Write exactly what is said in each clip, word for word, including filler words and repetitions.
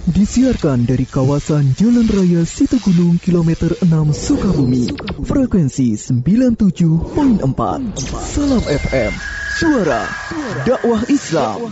Disiarkan dari kawasan Jalan Raya Situgunung kilometer enam Sukabumi. Frekuensi sembilan puluh tujuh koma empat. Salam F M, suara dakwah Islam.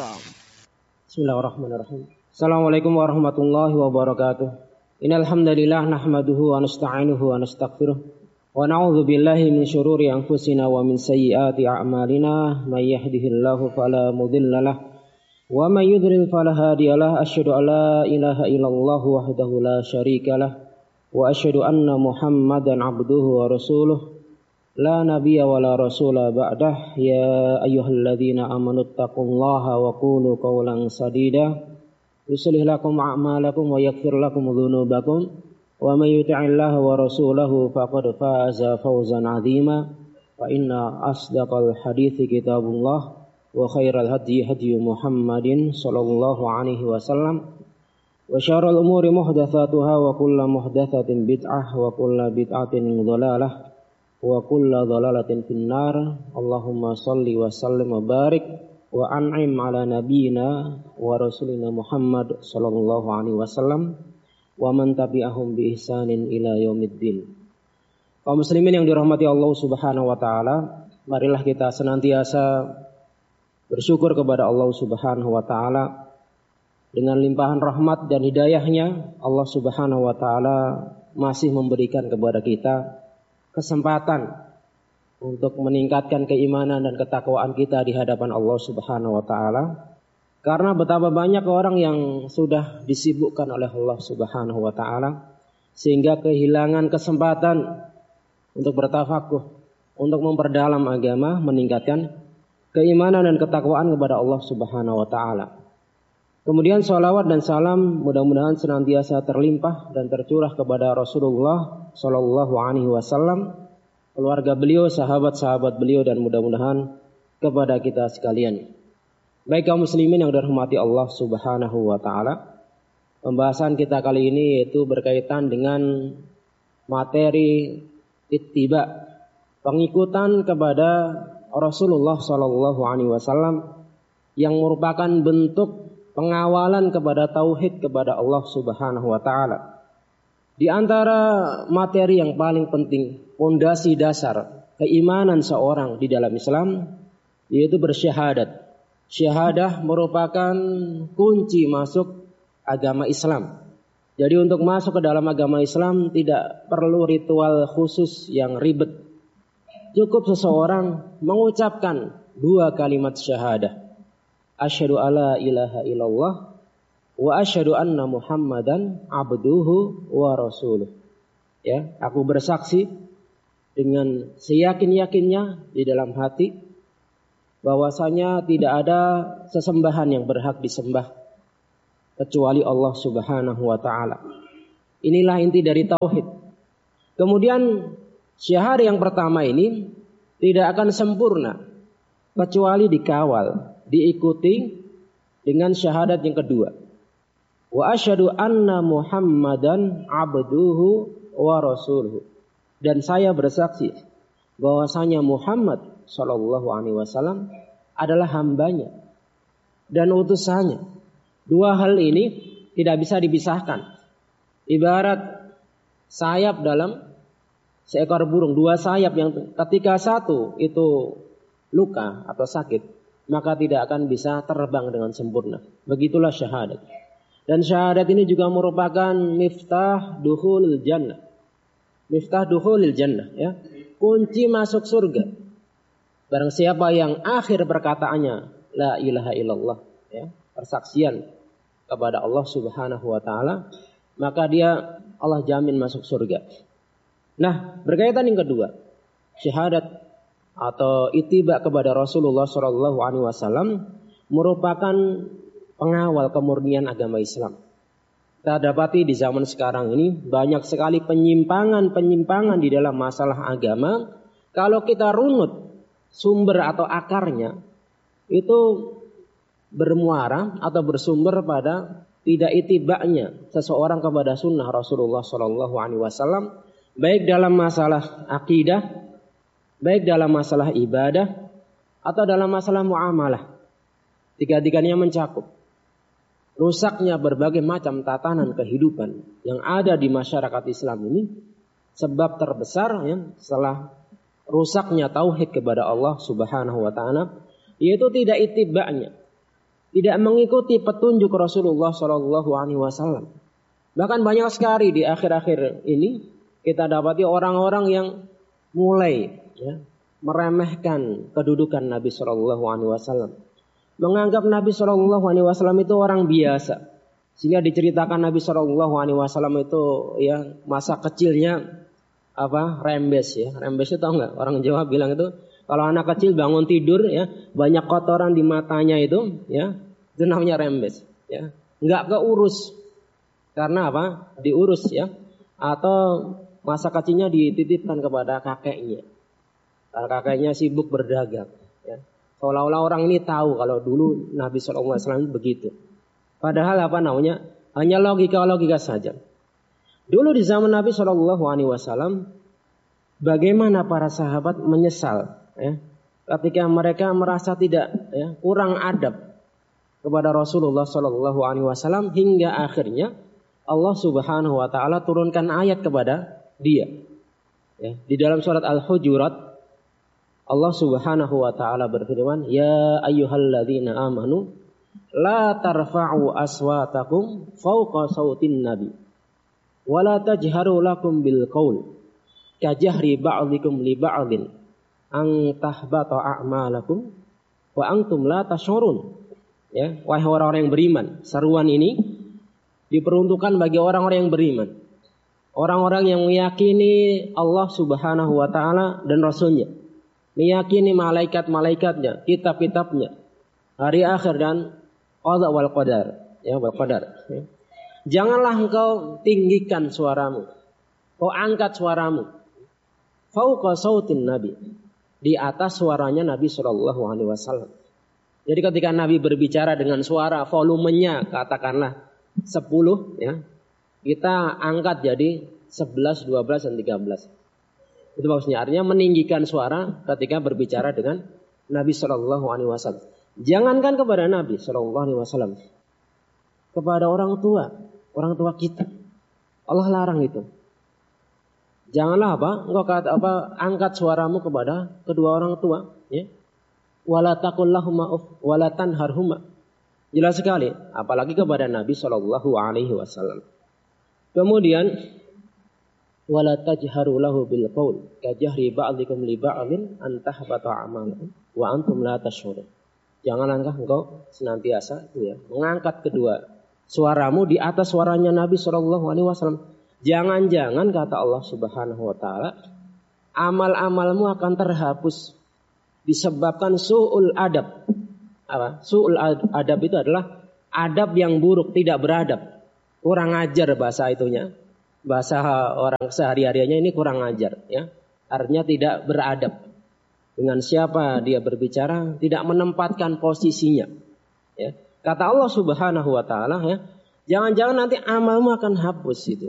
Bismillahirrahmanirrahim. Assalamualaikum warahmatullahi wabarakatuh. Innal hamdalillah nahmaduhu wa nasta'inuhu wa nastaghfiruh wa na'udzu billahi min syururi anfusina wa min sayyiati a'malina. May yahdihillahu fala mudilla lahu wa may yudlil fala hadiyalah. Asyhadu an la ilaha illallah wahdahu la syarikalah wa asyhadu anna Muhammadan abduhu wa rasuluh la nabiyya wa la rasula ba'dah. Ya ayyuhalladzina amanu taqullaha wa qulu qawlan sadida yuslih lakum a'malakum wa yaghfir lakum dhunubakum wa may yuti'illaha wa rasulahu faqad faza fawzan 'azima. Fa inna asdaqal hadithi kitabullah wa khairal hadyi hadyu Muhammadin sallallahu alaihi wasallam wa syarrul umuri muhdatsatuha wa kullu muhdatsatin bid'ah wa kullu bid'atin dhalalah wa kullu dhalalatin finnar. Allahumma shalli wa sallim wa barik wa an'im ala nabiyyina wa rasulina Muhammad sallallahu alaihi wasallam wa man tabi'ahum bi ihsanin ila yaumiddin. Kaum muslimin yang dirahmati Allah Subhanahu wa taala, marilah kita senantiasa bersyukur kepada Allah Subhanahu wa taala. Dengan limpahan rahmat dan hidayahnya, Allah Subhanahu wa taala masih memberikan kepada kita kesempatan untuk meningkatkan keimanan dan ketakwaan kita di hadapan Allah Subhanahu wa taala. Karena betapa banyak orang yang sudah disibukkan oleh Allah Subhanahu wa taala sehingga kehilangan kesempatan untuk bertafakuh, untuk memperdalam agama, meningkatkan keimanan dan ketakwaan kepada Allah Subhanahu wa taala. Kemudian salawat dan salam mudah-mudahan senantiasa terlimpah dan tercurah kepada Rasulullah sallallahu alaihi wasallam, keluarga beliau, sahabat-sahabat beliau, dan mudah-mudahan kepada kita sekalian. Baik kaum muslimin yang dirahmati Allah Subhanahu wa taala, pembahasan kita kali ini yaitu berkaitan dengan materi ittiba, pengikutan kepada Rasulullah sallallahu alaihi wasallam yang merupakan bentuk pengawalan kepada tauhid kepada Allah Subhanahu wa taala. Di antara materi yang paling penting, pondasi dasar keimanan seorang di dalam Islam yaitu bersyahadat. Syahadah merupakan kunci masuk agama Islam. Jadi untuk masuk ke dalam agama Islam tidak perlu ritual khusus yang ribet. Cukup seseorang mengucapkan dua kalimat syahadah. Asyhadu alla ilaha illallah wa asyhadu anna Muhammadan abduhu wa rasuluh. Ya, aku bersaksi dengan seyakin-yakinnya di dalam hati bahwasanya tidak ada sesembahan yang berhak disembah kecuali Allah Subhanahu wa taala. Inilah inti dari tauhid. Kemudian syahadah yang pertama ini tidak akan sempurna kecuali dikawal, diikuti dengan syahadat yang kedua. Wa asyhadu anna Muhammadan abduhu wa rasuluhu. Dan saya bersaksi bahwasanya Muhammad sallallahu alaihi wasallam adalah hambanya dan utusannya. Dua hal ini tidak bisa dipisahkan. Ibarat sayap dalam seekor burung, dua sayap yang ketika satu itu luka atau sakit, maka tidak akan bisa terbang dengan sempurna. Begitulah syahadat. Dan syahadat ini juga merupakan miftah dukhulil jannah. Miftah dukhulil jannah, ya. Kunci masuk surga. Barang siapa yang akhir perkataannya la ilaha illallah, ya, persaksian kepada Allah Subhanahu wa taala, maka dia Allah jamin masuk surga. Nah, berkaitan yang kedua, syahadat atau ittiba kepada Rasulullah sallallahu alaihi wasallam merupakan pengawal kemurnian agama Islam. Kita dapati di zaman sekarang ini banyak sekali penyimpangan-penyimpangan di dalam masalah agama. Kalau kita runut sumber atau akarnya, itu bermuara atau bersumber pada tidak itibanya seseorang kepada sunnah Rasulullah sallallahu alaihi wasallam, baik dalam masalah akidah, baik dalam masalah ibadah, atau dalam masalah muamalah. Tiga-tiganya mencakup. rusaknya berbagai macam tatanan kehidupan yang ada di masyarakat Islam ini, sebab terbesar ya, setelah rusaknya tauhid kepada Allah Subhanahu wa taala, yaitu tidak itibanya, tidak mengikuti petunjuk Rasulullah Shallallahu alaihi wasallam. Bahkan banyak sekali di akhir-akhir ini kita dapati orang-orang yang mulai ya, meremehkan kedudukan Nabi Shallallahu alaihi wasallam, menganggap Nabi Shallallahu alaihi wasallam itu orang biasa, sehingga diceritakan Nabi Shallallahu alaihi wasallam itu ya masa kecilnya apa rembes ya, rembes itu tahu nggak? Orang Jawa bilang itu kalau anak kecil bangun tidur ya banyak kotoran di matanya itu ya itu namanya rembes ya, nggak keurus karena apa? Diurus ya, atau masa kecilnya dititipkan kepada kakeknya, karena kakeknya sibuk berdagang ya. Seolah-olah orang ini tahu kalau dulu Nabi shallallahu alaihi wasallam begitu. Padahal apa namanya? Hanya logika-logika saja. Dulu di zaman Nabi shallallahu alaihi wasallam, bagaimana para sahabat menyesal ya, ketika mereka merasa tidak ya, kurang adab kepada Rasulullah shallallahu alaihi wasallam, hingga akhirnya Allah Subhanahu wa taala turunkan ayat kepada dia. Ya, di dalam surat Al-Hujurat Allah Subhanahu wa taala berfirman, "Ya ayyuhalladzina amanu la tarfa'u aswatakum fawqa sautin nabi wa la tajharu lakum bil qaul kajahri ba'dikum li ba'din an tahbata a'malakum wa antum la tash'urun." Ya, wahai orang-orang yang beriman, seruan ini diperuntukkan bagi orang-orang yang beriman, orang-orang yang meyakini Allah Subhanahu wa taala dan Rasulnya, meyakini malaikat-malaikatnya, kitab-kitabnya, hari akhir dan qada wal qadar, ya wal qadar. Ya. Janganlah engkau tinggikan suaramu, kau angkat suaramu, fauqa sautin nabi, di atas suaranya Nabi Shallallahu alaihi wasallam. Jadi ketika Nabi berbicara dengan suara volumenya katakanlah sepuluh ya, kita angkat jadi sebelas, dua belas dan tiga belas. Itu maksudnya, artinya meninggikan suara ketika berbicara dengan Nabi Shallallahu alaihi wasallam. Jangankan kepada Nabi Shallallahu alaihi wasallam, kepada orang tua, orang tua kita, Allah larang itu. Janganlah apa? Engkau kata apa? Angkat suaramu kepada kedua orang tua, ya. Wala taqul lahuma uff wala tanharhuma. Jelas sekali, apalagi kepada Nabi Shallallahu alaihi wasallam. Kemudian wala tajharu lahu bil qaul kajahri ba'dikum li ba'din an tahbata a'malukum wa antum la tash'urun. Janganlah engkau senantiasa itu ya, mengangkat kedua suaramu di atas suaranya Nabi Shallallahu alaihi wasallam. Jangan-jangan kata Allah Subhanahu wa taala, amal-amalmu akan terhapus disebabkan su'ul adab. Apa? Su'ul adab itu adalah adab yang buruk, tidak beradab, kurang ajar bahasa itunya. Bahasa orang sehari-harinya ini kurang ajar ya. Artinya tidak beradab. Dengan siapa dia berbicara, tidak menempatkan posisinya. Ya. Kata Allah Subhanahu wa taala ya, jangan-jangan nanti amalmu akan hapus itu.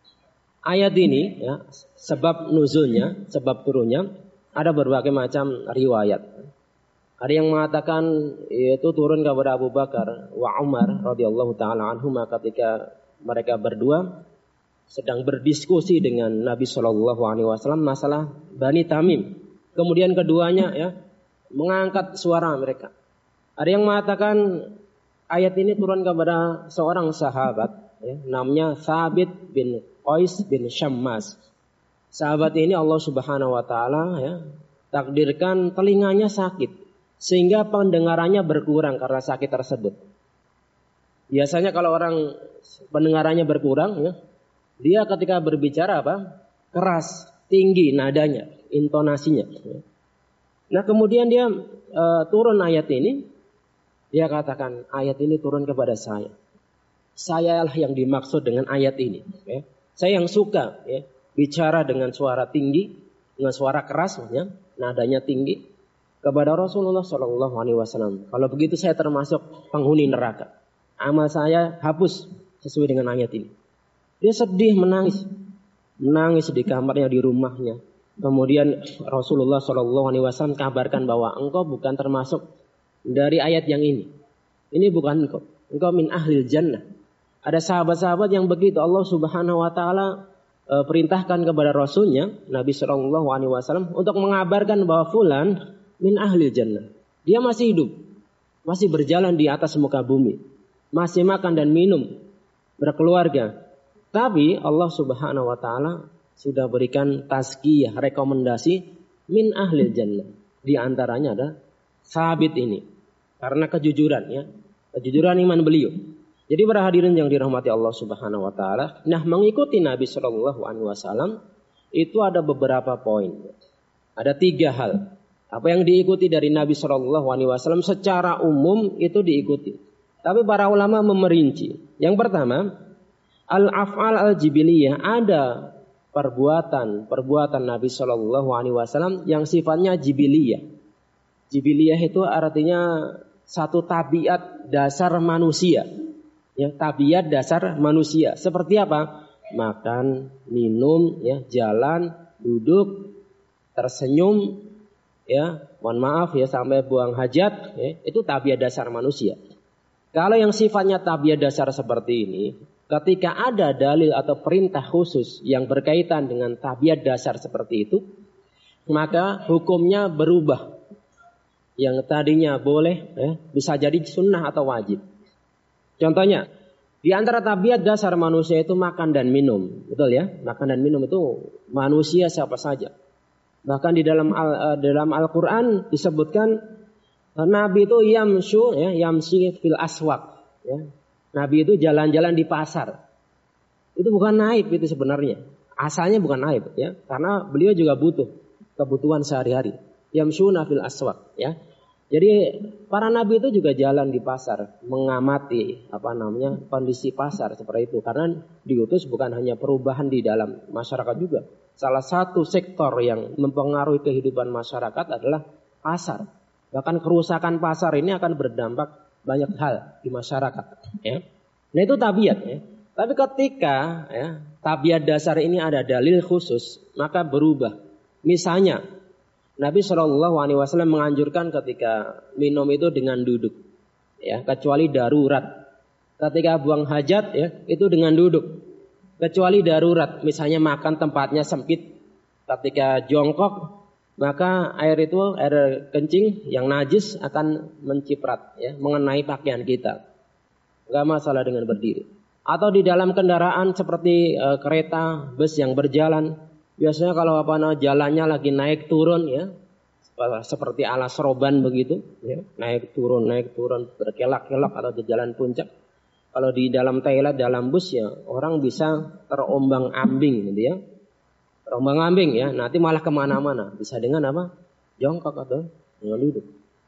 Ayat ini ya, sebab nuzulnya, sebab turunnya ada berbagai macam riwayat. Ada yang mengatakan itu turun kepada Abu Bakar wa Umar radhiyallahu taala anhuma ketika mereka berdua sedang berdiskusi dengan Nabi Shallallahu alaihi wasallam masalah Bani Tamim. Kemudian keduanya ya mengangkat suara mereka. Ada yang mengatakan ayat ini turun kepada seorang sahabat ya, namanya Thabit bin Qais bin Syammas. Sahabat ini Allah Subhanahu wa taala ya takdirkan telinganya sakit sehingga pendengarannya berkurang karena sakit tersebut. Biasanya kalau orang pendengarannya berkurang ya, dia ketika berbicara apa? Keras, tinggi nadanya, intonasinya. Nah, kemudian dia e, turun ayat ini, dia katakan ayat ini turun kepada saya. Sayalah yang dimaksud dengan ayat ini. Ya. Saya yang suka ya, bicara dengan suara tinggi, dengan suara keras, ya, nadanya tinggi kepada Rasulullah Shallallahu Alaihi Wasallam. Kalau begitu saya termasuk penghuni neraka. Amal saya hapus sesuai dengan ayat ini. Dia sedih, menangis, menangis di kamarnya di rumahnya. Kemudian Rasulullah Shallallahu Alaihi Wasallam kabarkan bahwa engkau bukan termasuk dari ayat yang ini. Ini bukan engkau. engkau min ahlil jannah. Ada sahabat-sahabat yang begitu Allah Subhanahu wa taala e, perintahkan kepada Rasulnya Nabi Shallallahu Alaihi Wasallam untuk mengabarkan bahwa fulan min ahlil jannah. Dia masih hidup, masih berjalan di atas muka bumi, masih makan dan minum, berkeluarga. Tapi Allah Subhanahu wa taala sudah berikan tazkiyah, rekomendasi min ahlil jannah. Di antaranya ada Sabit ini karena kejujurannya, kejujuran iman beliau. Jadi para hadirin yang dirahmati Allah Subhanahu wa taala, nah mengikuti Nabi Shallallahu alaihi wasallam itu ada beberapa poin. Ada tiga hal. Apa yang diikuti dari Nabi Shallallahu alaihi wasallam secara umum itu diikuti. Tapi para ulama memerinci. Yang pertama, al-af'al al-jibiliyah, ada perbuatan-perbuatan Nabi Shallallahu alaihi wasallam yang sifatnya jibiliyah. Jibiliyah itu artinya satu tabiat dasar manusia. Ya, tabiat dasar manusia. Seperti apa? Makan, minum, ya, jalan, duduk, tersenyum, ya, mohon maaf ya sampai buang hajat, ya, itu tabiat dasar manusia. Kalau yang sifatnya tabiat dasar seperti ini, ketika ada dalil atau perintah khusus yang berkaitan dengan tabiat dasar seperti itu, maka hukumnya berubah. Yang tadinya boleh, eh, bisa jadi sunnah atau wajib. Contohnya, di antara tabiat dasar manusia itu makan dan minum, betul ya? Makan dan minum itu manusia siapa saja. Bahkan di dalam al, dalam Al-Quran disebutkan Nabi itu yamshu, ya, yamsi fil aswaq. Ya. Nabi itu jalan-jalan di pasar. Itu bukan aib itu sebenarnya. Asalnya bukan aib, ya, karena beliau juga butuh kebutuhan sehari-hari. Yamshuna fil aswaq, ya. Jadi para nabi itu juga jalan di pasar, mengamati apa namanya kondisi pasar seperti itu. Karena diutus bukan hanya perubahan di dalam masyarakat juga. Salah satu sektor yang mempengaruhi kehidupan masyarakat adalah pasar. Bahkan kerusakan pasar ini akan berdampak banyak hal di masyarakat. Ya. Nah itu tabiat. Ya. Tapi ketika ya, tabiat dasar ini ada dalil khusus, maka berubah. Misalnya Nabi Shallallahu Alaihi Wasallam menganjurkan ketika minum itu dengan duduk, ya, kecuali darurat. Ketika buang hajat, ya, itu dengan duduk. Kecuali darurat, misalnya makan tempatnya sempit, ketika jongkok, maka air itu air kencing yang najis akan menciprat, ya, mengenai pakaian kita. Gak masalah dengan berdiri. Atau di dalam kendaraan seperti e, kereta, bus yang berjalan. Biasanya kalau apa namanya jalannya lagi naik turun, ya, seperti ala seroban begitu, ya, naik turun naik turun berkelak-kelak atau di jalan puncak. Kalau di dalam toilet dalam bus ya orang bisa terombang-ambing, gitu ya, terombang-ambing ya, nanti malah kemana-mana. Bisa dengan apa? Jongkok atau dengan duduk.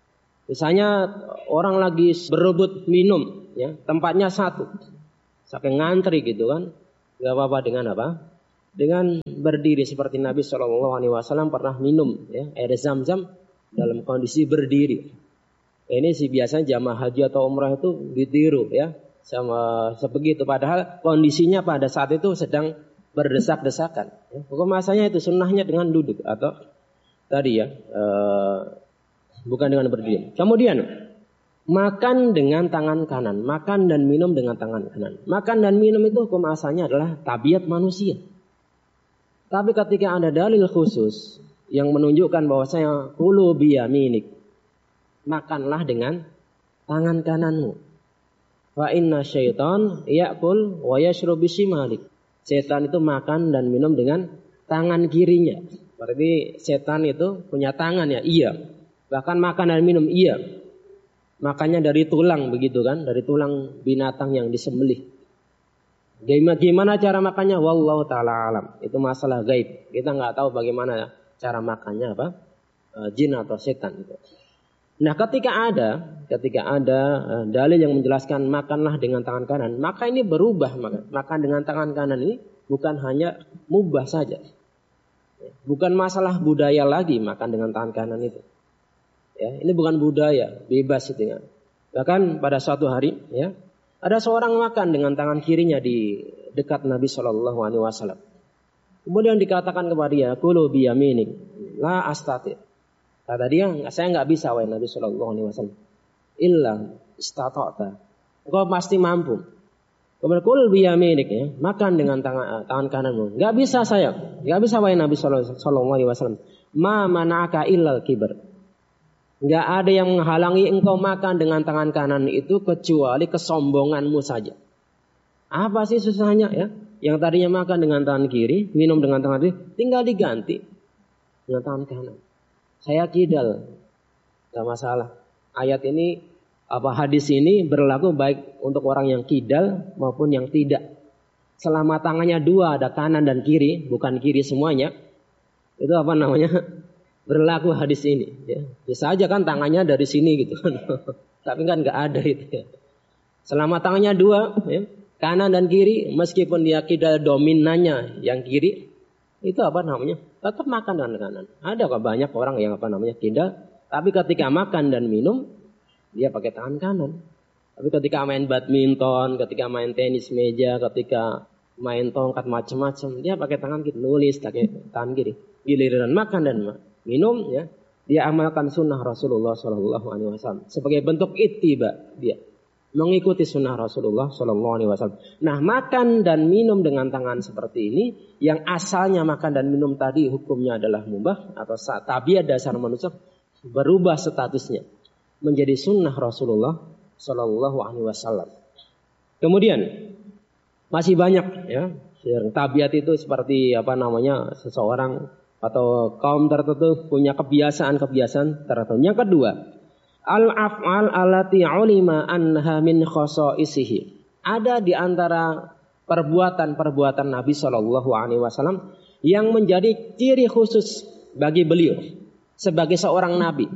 Misalnya orang lagi berebut minum, ya, tempatnya satu, saking ngantri gitu kan, nggak apa-apa dengan apa? Dengan berdiri seperti Nabi Shallallahu Alaihi Wasallam pernah minum, ya, air zam-zam dalam kondisi berdiri. Ini sih biasanya jamaah haji atau umrah itu ditiru, ya, sama sebegitu. Padahal kondisinya pada saat itu sedang berdesak-desakan. Ya. Hukum asalnya itu sunnahnya dengan duduk atau tadi ya, e, bukan dengan berdiri. Kemudian makan dengan tangan kanan, makan dan minum dengan tangan kanan. Makan dan minum itu hukum asalnya adalah tabiat manusia. Tapi ketika ada dalil khusus yang menunjukkan bahwasanya kulu biyaminik, makanlah dengan tangan kananmu. Wa inna syaitan ya'kul wa yashrabu bishimalik. Setan itu makan dan minum dengan tangan kirinya. Berarti setan itu punya tangan ya, iya. Bahkan makan dan minum iya. Makannya dari tulang begitu kan, dari tulang binatang yang disembelih. Gimana cara makannya? Wallahu ta'ala alam. Itu masalah gaib. Kita nggak tahu bagaimana cara makannya apa, e, jin atau setan itu. Nah, ketika ada, ketika ada e, dalil yang menjelaskan makanlah dengan tangan kanan, maka ini berubah. Makan, makan dengan tangan kanan ini bukan hanya mubah saja. Bukan masalah budaya lagi makan dengan tangan kanan itu. Ya, ini bukan budaya, bebas itu ya. Bahkan pada suatu hari, ya, ada seorang makan dengan tangan kirinya di dekat Nabi Shallallahu Alaihi Wasallam. Kemudian dikatakan kepada dia, "Kulu biyaminik, la astati." Kata dia, saya nggak bisa, wahai Nabi Shallallahu Alaihi Wasallam. Illa istata'ta, Engkau pasti mampu. Kemudian kul biyaminik, ya, makan dengan tangan, tangan kananmu. Enggak bisa saya, enggak bisa wahai Nabi sallallahu alaihi wasallam. Ma mana'aka illal kibar. Enggak ada yang menghalangi engkau makan dengan tangan kanan itu kecuali kesombonganmu saja. Apa sih susahnya, ya? Yang tadinya makan dengan tangan kiri, minum dengan tangan kiri, tinggal diganti dengan tangan kanan. Saya kidal, enggak masalah. Ayat ini, apa hadis ini berlaku baik untuk orang yang kidal maupun yang tidak. Selama tangannya dua, ada kanan dan kiri, bukan kiri semuanya. Itu apa namanya? Berlaku hadis ini. Ya. Bisa aja kan tangannya dari sini gitu. Tapi kan nggak ada itu. Ya. Selama tangannya dua, ya, kanan dan kiri, meskipun dia kidal dominannya yang kiri, itu apa namanya? Tetap makan dengan kanan. Ada kok banyak orang yang apa namanya kidal, tapi ketika makan dan minum dia pakai tangan kanan. Tapi ketika main badminton, ketika main tenis meja, ketika main tongkat macam-macam, dia pakai tangan kiri, nulis pakai tangan kiri. Giliran makan dan minum, ya, dia amalkan sunnah Rasulullah Shallallahu Alaihi Wasallam sebagai bentuk ittiba, dia mengikuti sunnah Rasulullah Shallallahu Alaihi Wasallam. Nah, makan dan minum dengan tangan seperti ini, yang asalnya makan dan minum tadi hukumnya adalah mubah atau tabiat dasar manusia, berubah statusnya menjadi sunnah Rasulullah Shallallahu Alaihi Wasallam. Kemudian masih banyak, ya, yang tabiat itu seperti apa namanya seseorang atau kaum tertentu punya kebiasaan-kebiasaan tertentu. Yang kedua, al-af'al allati ulima anha min khosa'isihi. Ada di antara perbuatan-perbuatan Nabi Shallallahu Alaihi Wasallam yang menjadi ciri khusus bagi beliau sebagai seorang nabi.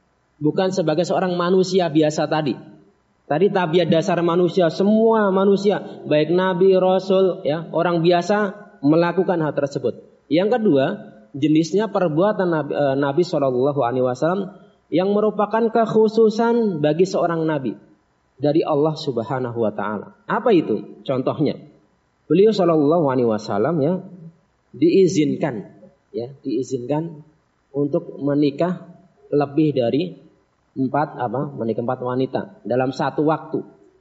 Bukan sebagai seorang manusia biasa tadi. Tadi tabiat dasar manusia, semua manusia, baik nabi, rasul, ya, orang biasa melakukan hal tersebut. Yang kedua, jenisnya perbuatan Nabi, eh, Nabi Shallallahu Alaihi Wasallam yang merupakan kekhususan bagi seorang nabi dari Allah Subhanahu Wa Taala. Apa itu? Contohnya, beliau Shallallahu Alaihi Wasallam, ya, diizinkan, ya, diizinkan untuk menikah lebih dari empat apa menikah empat wanita dalam satu waktu,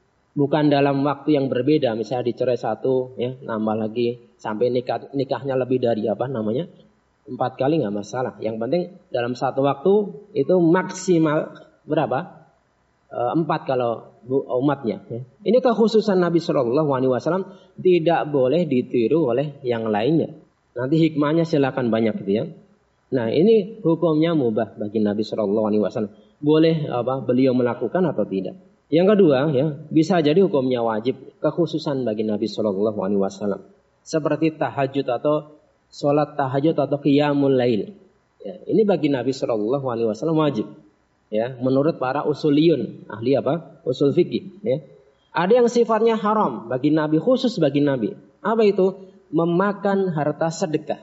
bukan dalam waktu yang berbeda. Misalnya dicerai satu, ya, nambah lagi sampai nikah nikahnya lebih dari apa namanya empat kali, nggak masalah. Yang penting dalam satu waktu itu maksimal berapa? E, empat kalau umatnya. Ya. Ini kekhususan Nabi Shallallahu Alaihi Wasallam, tidak boleh ditiru oleh yang lainnya. Nanti hikmahnya silakan banyak gitu, ya. Nah, ini hukumnya mubah bagi Nabi Shallallahu Alaihi Wasallam. Boleh apa beliau melakukan atau tidak. Yang kedua, ya, bisa jadi hukumnya wajib, kekhususan bagi Nabi Shallallahu Alaihi Wasallam. Seperti tahajud atau sholat tahajud atau qiyamul lail. Ya, ini bagi Nabi Shallallahu Alaihi Wasallam wajib. Ya, menurut para usuliyun, ahli apa? Usul fikih. Ya. Ada yang sifatnya haram bagi Nabi, khusus bagi Nabi. Apa itu? Memakan harta sedekah.